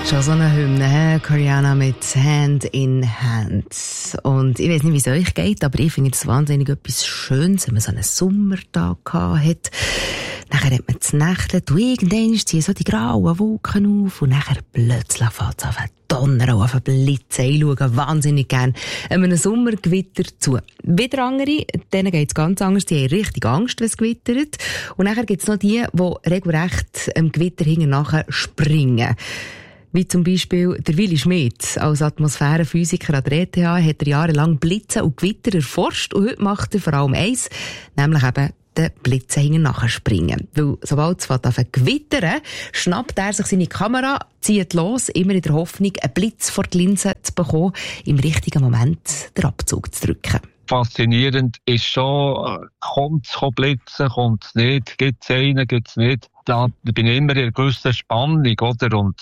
Schon so eine Hymne, Rihanna mit Hand in Hand. Und ich weiss nicht, wie es euch geht, aber ich finde es wahnsinnig etwas Schönes, wenn man so einen Sommertag hat. Nachher hat man das Nächtchen und irgendwann ziehen so die grauen Wolken auf und nachher plötzlich fängt es an zu donnern und auf Blitzen. Ich schaue wahnsinnig gerne einem Sommergewitter zu. Wieder andere, denen geht es ganz anders, die haben richtig Angst, wenn es gewittert. Und nachher gibt es noch die regelrecht dem Gewitter hinten nachher springen. Wie zum Beispiel der Willi Schmid. Als Atmosphärenphysiker an der ETH hat er jahrelang Blitze und Gewitter erforscht und heute macht er vor allem eins, nämlich eben den Blitze hinten nachher springen. Weil sobald es anfängt zu gewittern, schnappt er sich seine Kamera, zieht los, immer in der Hoffnung, einen Blitz vor die Linse zu bekommen, im richtigen Moment den Abzug zu drücken. Faszinierend ist schon, kommt es blitzen, kommt es nicht, gibt es einen, gibt es nicht. Da bin ich immer in einer gewissen Spannung, oder? Und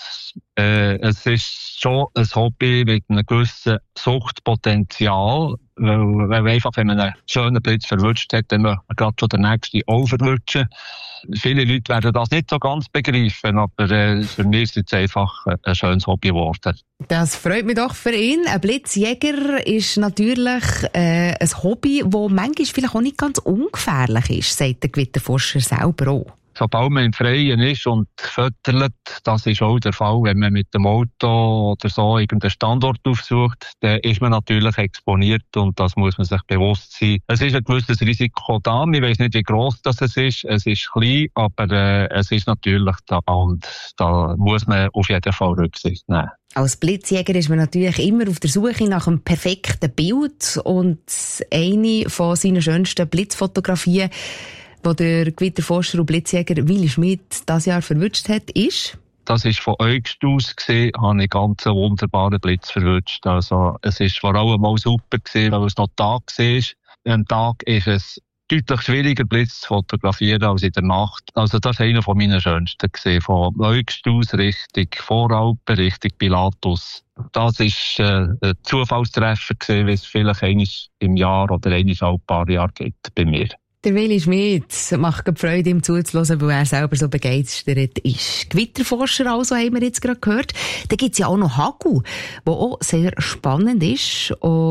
es ist schon ein Hobby mit einem gewissen Suchtpotenzial, weil einfach, wenn man einen schönen Blitz verwünscht hat, dann möchte man gerade schon den nächsten auch verwünschen. Viele Leute werden das nicht so ganz begreifen, aber für mich ist es einfach ein schönes Hobby geworden. Das freut mich doch für ihn. Ein Blitzjäger ist natürlich ein Hobby, das manchmal vielleicht auch nicht ganz ungefährlich ist, sagt der Gewitterforscher selber auch. Sobald man im Freien ist und fötterlet, das ist auch der Fall, wenn man mit dem Auto oder so irgendeinen Standort aufsucht, dann ist man natürlich exponiert und das muss man sich bewusst sein. Es ist ein gewisses Risiko da, ich weiss nicht, wie gross das ist. Es ist klein, aber es ist natürlich da und da muss man auf jeden Fall Rücksicht nehmen. Als Blitzjäger ist man natürlich immer auf der Suche nach einem perfekten Bild und eine von seinen schönsten Blitzfotografien, wo der Gewitterforscher und Blitzjäger Willi Schmid dieses Jahr verwünscht hat, ist? Das war von August aus gesehen, habe ich ganz einen wunderbaren Blitz verwünscht. Also, es war vor allem mal super gewesen, weil es noch Tag war. Am Tag ist es deutlich schwieriger, Blitz zu fotografieren als in der Nacht. Also, das war einer von meinen schönsten gewesen. Von August aus Richtung Voralpen, Richtung Pilatus. Das war ein Zufallstreffer gewesen, wie es vielleicht einmal im Jahr oder einmal alle paar Jahre gibt bei mir. Der Willi Schmid macht Freude, ihm zuzuhören, weil er selber so begeistert ist. Gewitterforscher also, haben wir jetzt gerade gehört. Da gibt's ja auch noch Hagel, der auch sehr spannend ist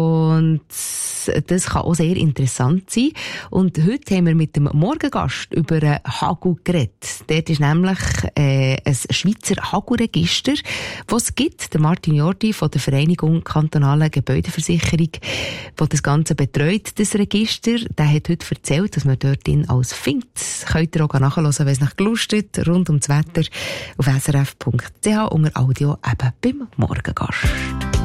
und das kann auch sehr interessant sein. Und heute haben wir mit dem Morgengast über Hagel geredet. Dort ist nämlich ein Schweizer Hagelregister, das es gibt. Der Martin Jordi von der Vereinigung Kantonale Gebäudeversicherung, der das Ganze betreut, das Register, der hat heute erzählt, dass man dort als findet. Könnt ihr auch nachhören, wenn es nach gelustet, rund ums Wetter auf srf.ch unter Audio eben beim Morgengast.